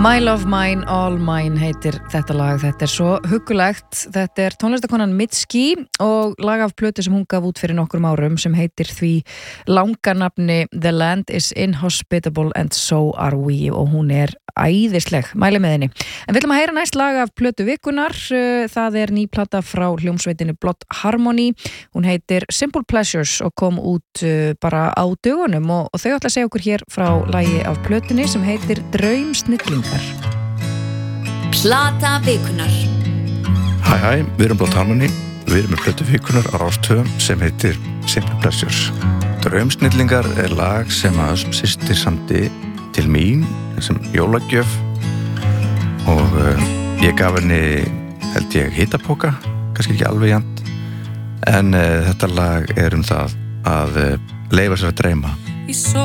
My Love Mine, All Mine heitir þetta lag, þetta svo huggulegt, þetta tónlistakonan Mitski og lag af plötu sem hún gaf út fyrir nokkrum árum sem heitir því langa nafni The Land is Inhospitable and So Are We og hún æðisleg, mæli með henni. En við ætlum að heyra næst lag af plötu vikunnar, það ný plata frá hljómsveitinni Blood Harmony, hún heitir Simple Pleasures og kom út bara á dögunum og þau ætla að segja okkur hér frá lagi af plötunni sem heitir Draumsnillingar. Plata vikunnar. Hæ, við erum Blood Harmony, við erum með plötu vikunnar á Rás 2 sem heitir Simple Pleasures. Draumsnillingar lag sem að systir samdi til mín sem jólagjöf og ég gaf henni held ég hitapoka, kannski ekki alveg jafnt en þetta lag um það að leyfa sér að dreyma.